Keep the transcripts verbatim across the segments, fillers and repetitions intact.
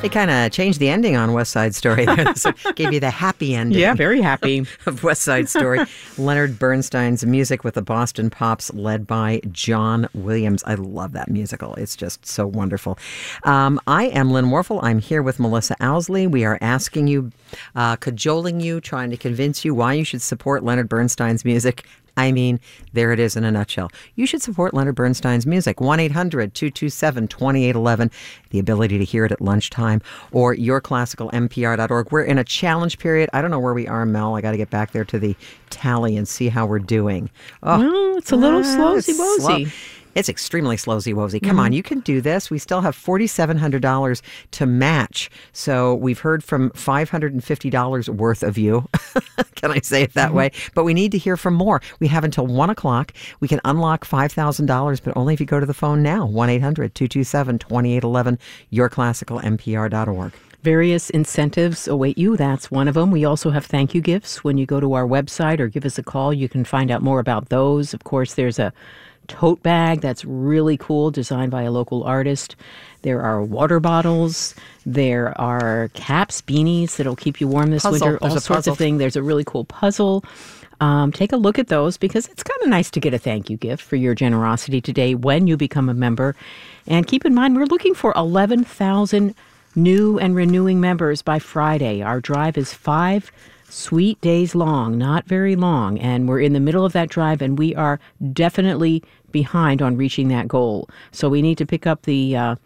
They kind of changed the ending on West Side Story there. So gave you the happy ending. Yeah, very happy. Of West Side Story. Leonard Bernstein's music with the Boston Pops led by John Williams. I love that musical. It's just so wonderful. Um, I am Lynn Warfel. I'm here with Melissa Owsley. We are asking you, uh, cajoling you, trying to convince you why you should support Leonard Bernstein's music. I mean, there it is in a nutshell. You should support Leonard Bernstein's music. one eight hundred two two seven two eight one one. The ability to hear it at lunchtime or your classical M P R dot org. We're in a challenge period. I don't know where we are, Mel. I got to get back there to the tally and see how we're doing. Oh, well, it's a little uh, slowsy-wosy. It's extremely slowsy-wosy. Come mm-hmm. on, you can do this. We still have four thousand seven hundred dollars to match. So we've heard from five hundred fifty dollars worth of you. Can I say it that mm-hmm. way? But we need to hear from more. We have until one o'clock. We can unlock five thousand dollars, but only if you go to the phone now. one eight hundred two two seven two eight one one, your classical M P R dot org. Various incentives await you. That's one of them. We also have thank you gifts. When you go to our website or give us a call, you can find out more about those. Of course, there's a tote bag that's really cool, designed by a local artist. There are water bottles. There are caps, beanies that'll keep you warm this puzzle. winter. There's all sorts puzzle. of things. There's a really cool puzzle. Um, take a look at those because it's kind of nice to get a thank you gift for your generosity today when you become a member. And keep in mind, we're looking for eleven thousand new and renewing members by Friday. Our drive is five sweet days long, not very long, and we're in the middle of that drive, and we are definitely behind on reaching that goal. So we need to pick up the uh,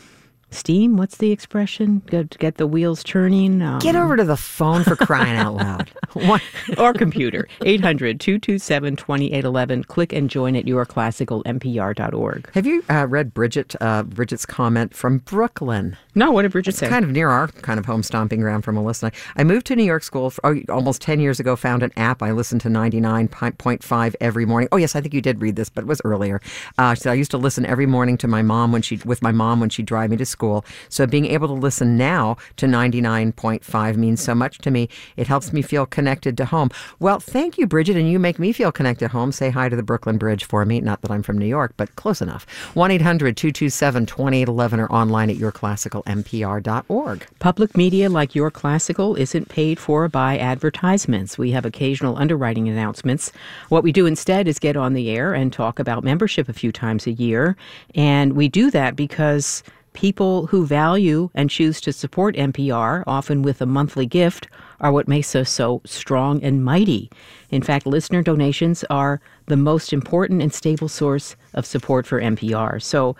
steam. What's the expression? Get, get the wheels turning. Um, Get over to the phone for crying out loud. What? Or computer. eight hundred two two seven two eight one one. Click and join at your classical M P R dot org. Have you uh, read Bridget uh, Bridget's comment from Brooklyn? No, what did Bridget it's say? Kind of near our kind of home stomping ground for Melissa and I. I moved to New York School for, oh, almost ten years ago, found an app. I listened to ninety-nine point five every morning. Oh, yes, I think you did read this, but it was earlier. Uh, she said, I used to listen every morning to my mom when she with my mom when she'd drive me to school. So being able to listen now to ninety-nine point five means so much to me. It helps me feel connected to home. Well, thank you, Bridget, and you make me feel connected home. Say hi to the Brooklyn Bridge for me. Not that I'm from New York, but close enough. one eight hundred two two seven two eight one one or online at your classical M P R dot org. Public media like Your Classical isn't paid for by advertisements. We have occasional underwriting announcements. What we do instead is get on the air and talk about membership a few times a year. And we do that because people who value and choose to support N P R, often with a monthly gift, are what makes us so strong and mighty. In fact, listener donations are the most important and stable source of support for N P R. So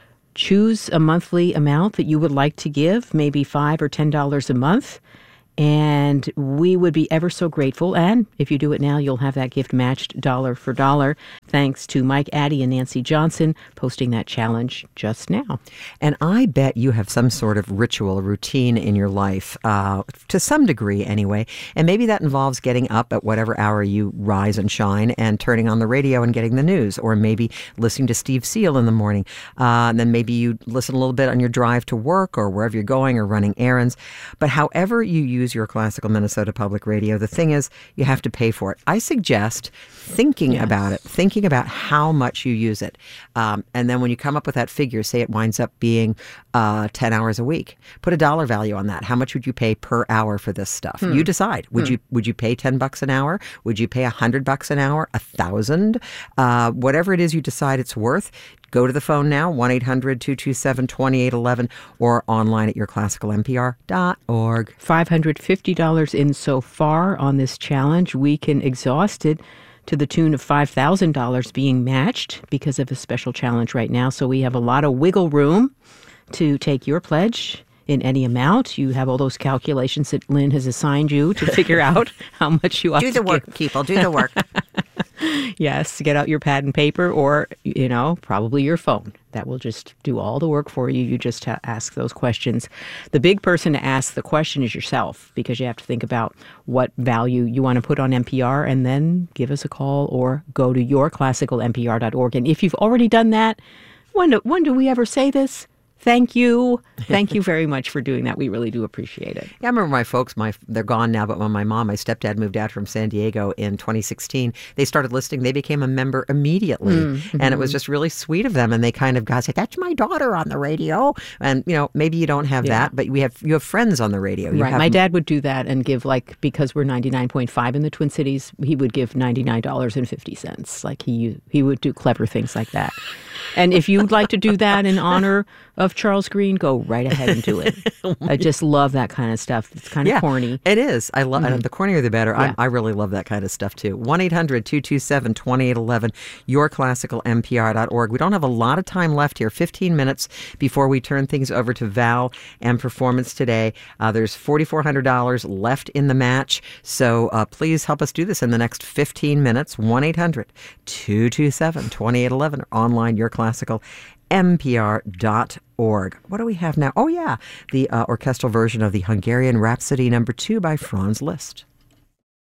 choose a monthly amount that you would like to give, maybe five dollars or ten dollars a month. And we would be ever so grateful. And if you do it now, you'll have that gift matched dollar for dollar. Thanks to Mike Addy and Nancy Johnson posting that challenge just now. And I bet you have some sort of ritual, a routine in your life, uh, to some degree anyway. And maybe that involves getting up at whatever hour you rise and shine and turning on the radio and getting the news, or maybe listening to Steve Seal in the morning. Uh, and then maybe you listen a little bit on your drive to work or wherever you're going or running errands. But however you use Your Classical Minnesota Public Radio, the thing is, you have to pay for it. I suggest thinking yes. about it, thinking about how much you use it. Um, and then when you come up with that figure, say it winds up being uh, ten hours a week, put a dollar value on that. How much would you pay per hour for this stuff? Hmm. You decide. Would hmm. you would you pay ten bucks an hour? Would you pay a hundred bucks an hour? A thousand? Uh, whatever it is you decide it's worth. Go to the phone now, one eight hundred two two seven two eight one one, or online at your classical M P R dot org. five hundred fifty dollars in so far on this challenge. We can exhaust it to the tune of five thousand dollars being matched because of a special challenge right now. So we have a lot of wiggle room to take your pledge in any amount. You have all those calculations that Lynn has assigned you to figure out how much you ought to give. Do the work, give. people. Do the work. Yes, get out your pad and paper or, you know, probably your phone. That will just do all the work for you. You just ha- ask those questions. The big person to ask the question is yourself, because you have to think about what value you want to put on N P R, and then give us a call or go to your classical M P R dot org. And if you've already done that, when do, when do we ever say this? Thank you. Thank you very much for doing that. We really do appreciate it. Yeah, I remember my folks, my they're gone now, but when my mom, my stepdad moved out from San Diego in twenty sixteen, they started listening. They became a member immediately. Mm-hmm. And it was just really sweet of them. And they kind of got said, that's my daughter on the radio. And, you know, maybe you don't have yeah. that, but we have you have friends on the radio. You right. Have, my dad would do that and give, like, because we're ninety-nine point five in the Twin Cities, he would give ninety-nine dollars and fifty cents. Like, he he would do clever things like that. And if you'd like to do that in honor of Charles Green, go right ahead and do it. I just love that kind of stuff. It's kind of yeah, corny. It is. I love mm-hmm. the cornier the better. Yeah. I, I really love that kind of stuff too. one eight hundred two two seven two eight one one, your classical m p r dot org. We don't have a lot of time left here, fifteen minutes before we turn things over to Val and Performance Today. Uh, there's four thousand four hundred dollars left in the match. So uh, please help us do this in the next fifteen minutes. one eight hundred two two seven two eight one one or online, your classical m p r dot org. What do we have now? Oh, yeah, the uh, orchestral version of the Hungarian Rhapsody number two by Franz Liszt.